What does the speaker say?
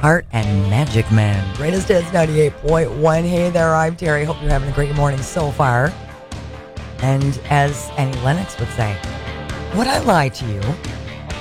Heart and Magic Man. Greatest Hits 98.1. Hey there, I'm Terry. Hope you're having a great morning so far. And as Annie Lennox would say, would I lie to you